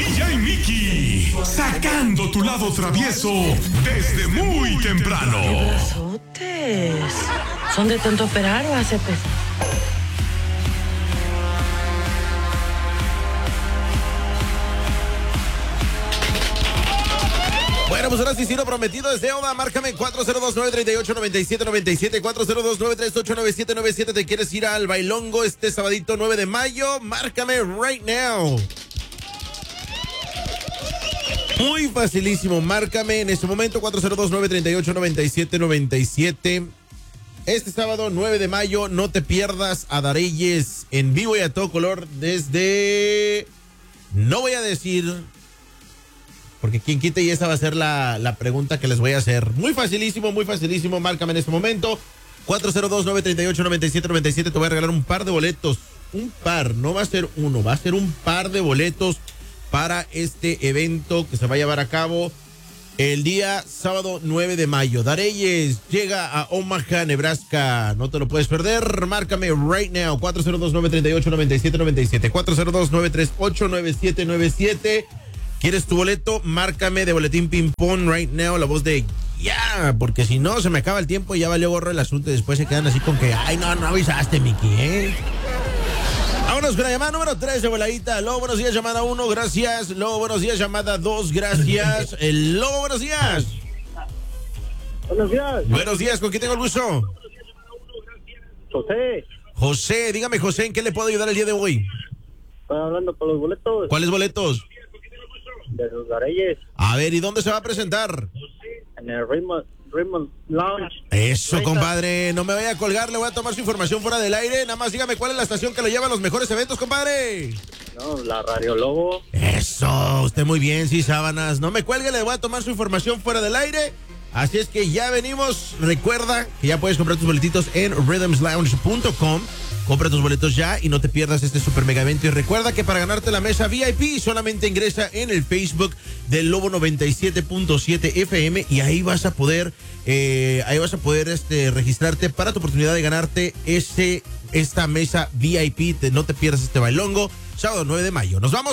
DJ Mickey, sacando tu lado travieso desde muy temprano. ¡Qué brazotes! ¿Son de tanto operar o hace pesar? Bueno, pues ahora sí, lo prometido es deuda. Márcame 402-938-9797, 402-938-9797. ¿Te quieres ir al bailongo este sabadito 9 de mayo? Márcame right now. Muy facilísimo, márcame en este momento 402-938-9797. Este sábado 9 de mayo, no te pierdas a Dareyes en vivo y a todo color desde... No voy a decir... Porque quien quite, y esa va a ser la pregunta que les voy a hacer. Muy facilísimo, márcame en este momento. 402-938-9797. Te voy a regalar un par de boletos. Un par, no va a ser uno, va a ser un par de boletos para este evento que se va a llevar a cabo el día sábado 9 de mayo. Dareyes llega a Omaha, Nebraska. No te lo puedes perder. Márcame right now. 402-938-9797. 402-938-9797. ¿Quieres tu boleto? Márcame de Boletín Ping Pong right now, la voz de ya, porque si no se me acaba el tiempo y ya valió gorro el asunto y después se quedan así con que, ay, no avisaste, Mickey, ¿eh? Vámonos con la llamada número 3 de voladita. Lobo, buenos días, llamada 1, gracias. Lobo, buenos días, llamada 2, gracias. El Lobo, buenos días. Buenos días. Buenos días, ¿con quién tengo el gusto? José. José, dígame, José, ¿en qué le puedo ayudar el día de hoy? Estoy hablando por los boletos. ¿Cuáles boletos? De los Dareyes. A ver, ¿y dónde se va a presentar? En el Raymond Lounge. Eso, compadre, no me vaya a colgar, le voy a tomar su información fuera del aire. Nada más dígame cuál es la estación que lo lleva a los mejores eventos, compadre. No, la Radio Lobo. Eso, usted muy bien, sí, sábanas. No me cuelgue, le voy a tomar su información fuera del aire. Así es que ya venimos. Recuerda que ya puedes comprar tus boletitos en rhythmslounge.com. Compra tus boletos ya y no te pierdas este super mega evento. Y recuerda que para ganarte la mesa VIP solamente ingresa en el Facebook del Lobo 97.7 FM y ahí vas a poder registrarte para tu oportunidad de ganarte esta mesa VIP. No te pierdas este bailongo, sábado 9 de mayo. Nos vamos.